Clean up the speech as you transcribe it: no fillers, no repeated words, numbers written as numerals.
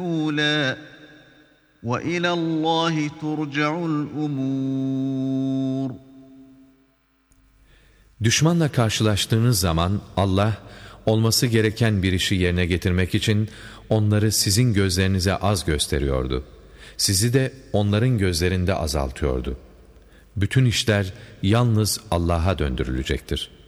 الْأُولَى وَإِلَى اللّٰهِ تُرْجَعُ الْأُمُورُ. Düşmanla karşılaştığınız zaman Allah, olması gereken bir işi yerine getirmek için onları sizin gözlerinize az gösteriyordu. Sizi de onların gözlerinde azaltıyordu. Bütün işler yalnız Allah'a döndürülecektir.